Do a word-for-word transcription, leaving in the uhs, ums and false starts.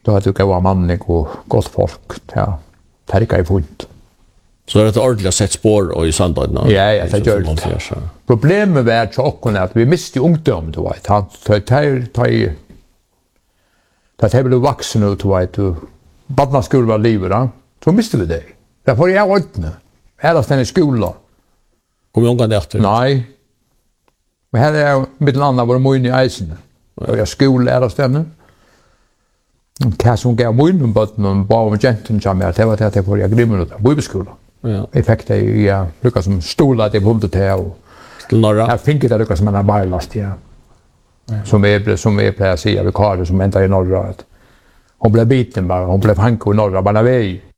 Då hade du gav manning och gott folk. Ja, det är inte fint. Så är det ordentligt sett spår och i Sandøyna? Ja, ja, det gör det. Problemet var tjocken att vi miste ungdom, du vet. Han tar tar i det här blev vuxen ut, du vet. Barnaskolan var livet, då. Så miste vi det. Därför är jag inte. Här är i skolan. Kommer jag inte efter? Nej. Men här är jag mitt landa var mycket i eisen. Och jag skollärare ständigt. Vad som gav mig en botten och bara om jenten som jag det var det att jag får jag grimmer ut av bibelskolan. Ja. Jag fick det ja, lyckas som stolar det på till och till norra. Jag fick det lyckas man bara last ja. Som är som är på sig av Karl som ända i norra. Hon blev biten bara, hon blev hanko i norra bara väg.